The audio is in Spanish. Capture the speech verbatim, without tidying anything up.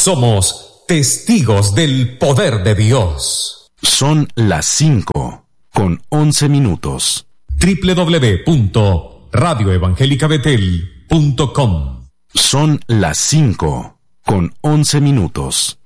Somos testigos del poder de Dios. Son las cinco con once minutos. doble u doble u doble u punto radio evangélica betel punto com. Son las cinco con once minutos.